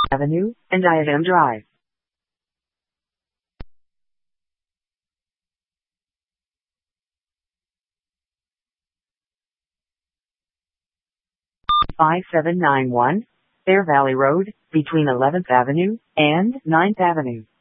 Avenue and Diadem Drive. #5791 Fair Valley Road, between 11th Avenue and 9th Avenue.